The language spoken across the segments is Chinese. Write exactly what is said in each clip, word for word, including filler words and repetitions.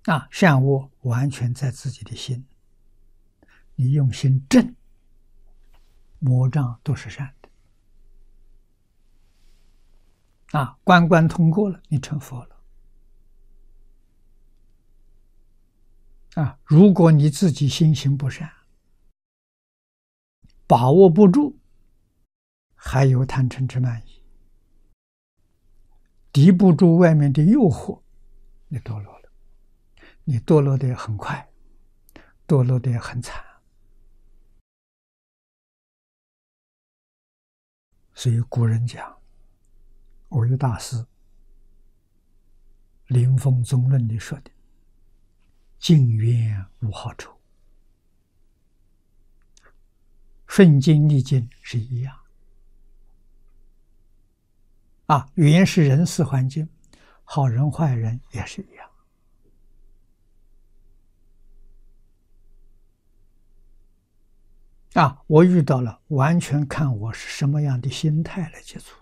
啊，善恶完全在自己的心，你用心正，魔障都是善的。啊，关关通过了，你成佛了。啊，如果你自己心行不善，把握不住，还有贪嗔痴慢疑，抵不住外面的诱惑，你堕落了。你堕落的也很快，堕落的也很惨。所以古人讲，我有大师临风宗论里说的，境缘无好处，顺境逆境是一样。啊，缘是人事环境，好人坏人也是一样。啊，我遇到了，完全看我是什么样的心态来接触。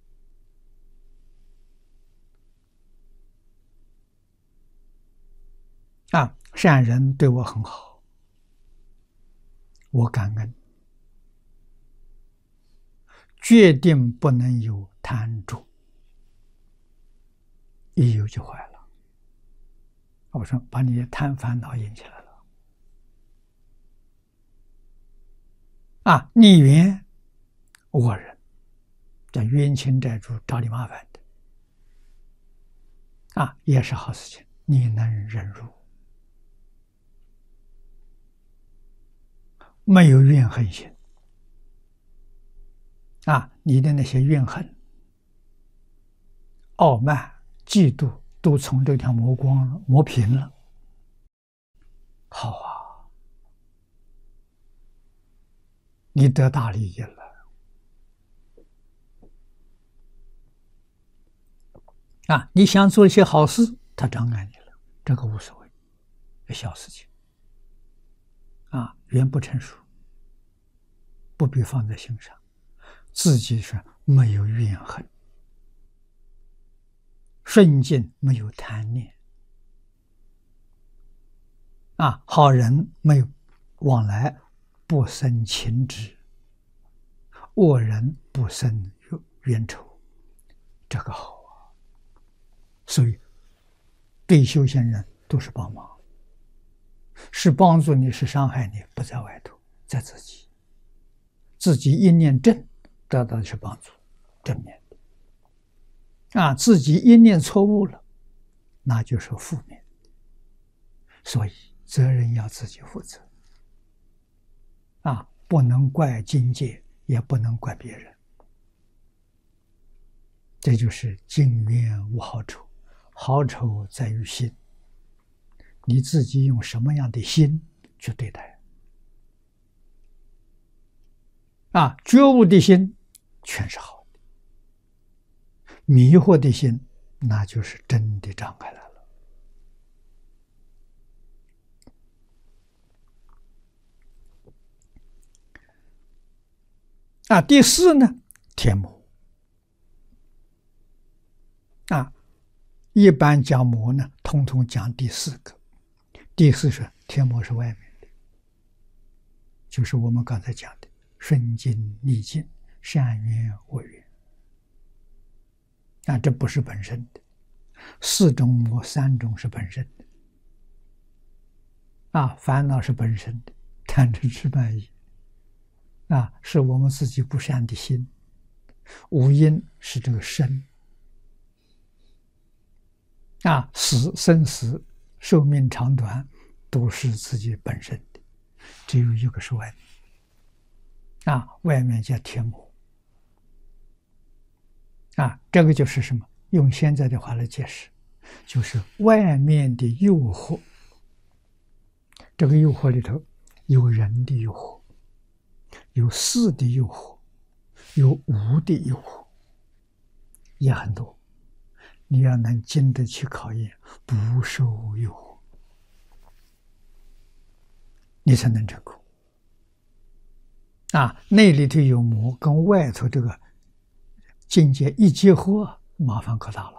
啊，善人对我很好，我感恩，决定不能有贪着，一有就坏了。我说把你的贪烦恼引起来了。啊，逆缘恶人，叫冤亲债主找你麻烦的，啊，也是好事情，你能忍辱，没有怨恨心。啊，你的那些怨恨、傲慢、嫉妒，都从这条磨光了、磨平了。好啊，你得大利益了。啊，你想做一些好事，他障碍你了，这个无所谓，小事情。啊，缘不成熟，不必放在心上，自己是没有怨恨，顺境没有贪念。啊，好人没有往来，不生情执；恶人不生冤仇，这个好啊。所以，对修行人都是帮忙，是帮助你，是伤害你，不在外头，在自己。自己一念正，得到的是帮助，正面的。啊，自己一念错误了，那就是负面。所以责任要自己负责。啊，不能怪境界，也不能怪别人。这就是境缘无好处，好处在于心。你自己用什么样的心去对待？啊，觉悟的心全是好的，迷惑的心那就是真的障碍来了。啊，第四呢，天魔。啊，一般讲魔呢，通通讲第四个。第四是天魔是外面的，就是我们刚才讲的顺境逆境、善缘恶缘。啊，这不是本身的，四种魔三种是本身的。啊，烦恼是本身的，贪嗔痴慢疑。啊，是我们自己不善的心。五阴是这个身。啊，死生死、寿命长短，都是自己本身的，只有一个是外面。啊，外面叫天魔。啊，这个就是什么？用现在的话来解释，就是外面的诱惑。这个诱惑里头有人的诱惑，有事的诱惑，有无的诱惑，也很多。你要能经得起考验，不受诱惑，你才能成功。啊，内里头有魔，跟外头这个境界一结合，麻烦可大了。